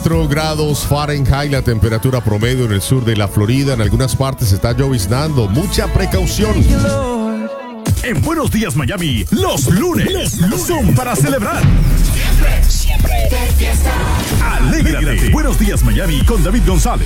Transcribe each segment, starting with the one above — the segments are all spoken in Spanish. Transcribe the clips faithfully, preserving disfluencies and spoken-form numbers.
cuatro grados Fahrenheit la temperatura promedio en el sur de la Florida. En algunas partes está lloviznando. Mucha precaución. En Buenos Días Miami, los lunes, los lunes son para celebrar. Siempre, siempre de fiesta. Alégrate. Buenos Días Miami con David González.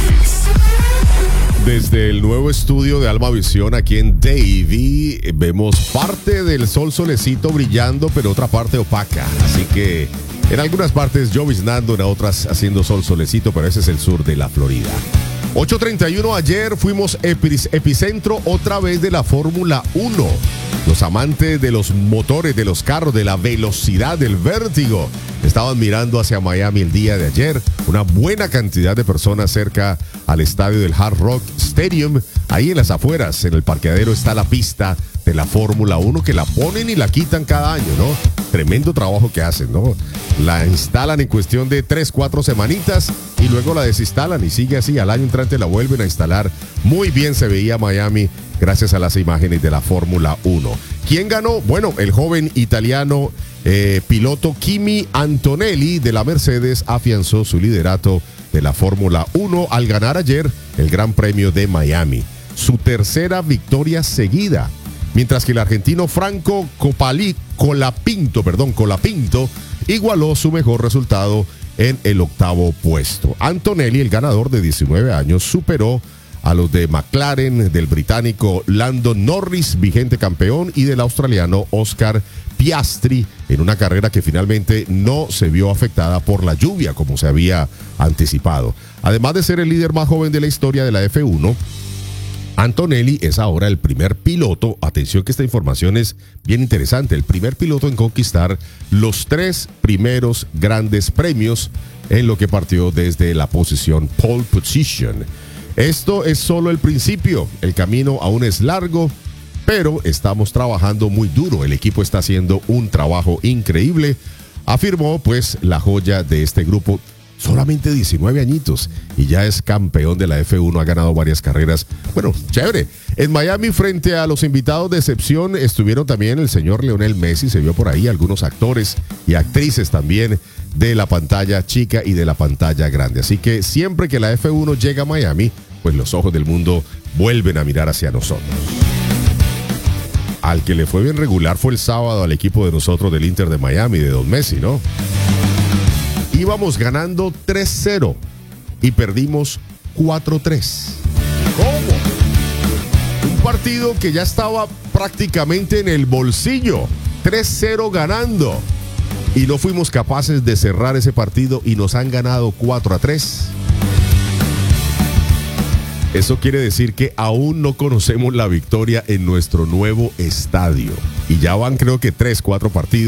Desde el nuevo estudio de Alma Visión aquí en Davie vemos parte del sol solecito brillando, pero otra parte opaca. Así que en algunas partes lloviznando, en otras haciendo sol solecito, pero ese es el sur de la Florida. ocho treinta y uno ayer fuimos epicentro otra vez de la Fórmula uno. Los amantes de los motores, de los carros, de la velocidad, del vértigo, estaban mirando hacia Miami el día de ayer. Una buena cantidad de personas cerca al estadio del Hard Rock Stadium. Ahí en las afueras, en el parqueadero, está la pista de la Fórmula uno que la ponen y la quitan cada año, ¿no? Tremendo trabajo que hacen, ¿no? La instalan en cuestión de tres, cuatro semanitas y luego la desinstalan y sigue así. Al año entrante la vuelven a instalar. Muy bien se veía Miami gracias a las imágenes de la Fórmula uno. ¿Quién ganó? Bueno, el joven italiano eh, piloto Kimi Antonelli de la Mercedes afianzó su liderato de la Fórmula uno al ganar ayer el Gran Premio de Miami. Su tercera victoria seguida. Mientras que el argentino Franco Copali, Colapinto, perdón, Colapinto igualó su mejor resultado en el octavo puesto. Antonelli, el ganador de diecinueve años, superó a los de McLaren, del británico Lando Norris, vigente campeón, y del australiano Oscar Piastri, en una carrera que finalmente no se vio afectada por la lluvia, como se había anticipado. Además de ser el líder más joven de la historia de la F uno, Antonelli es ahora el primer piloto, atención que esta información es bien interesante, el primer piloto en conquistar los tres primeros grandes premios en lo que partió desde la posición pole position. Esto es solo el principio, el camino aún es largo, pero estamos trabajando muy duro, el equipo está haciendo un trabajo increíble, afirmó pues la joya de este grupo. Solamente diecinueve añitos y ya es campeón de la F uno, ha ganado varias carreras. Bueno, chévere. En Miami, frente a los invitados de excepción, estuvieron también el señor Lionel Messi, se vio por ahí algunos actores y actrices también de la pantalla chica y de la pantalla grande. Así que siempre que la F uno llega a Miami, pues los ojos del mundo vuelven a mirar hacia nosotros. Al que le fue bien regular fue el sábado al equipo de nosotros del Inter de Miami, de Don Messi, ¿no? Íbamos ganando tres cero y perdimos cuatro tres. ¿Cómo? Un partido que ya estaba prácticamente en el bolsillo. tres cero ganando. Y no fuimos capaces de cerrar ese partido y nos han ganado cuatro a tres. Eso quiere decir que aún no conocemos la victoria en nuestro nuevo estadio. Y ya van creo que tres, cuatro partidos.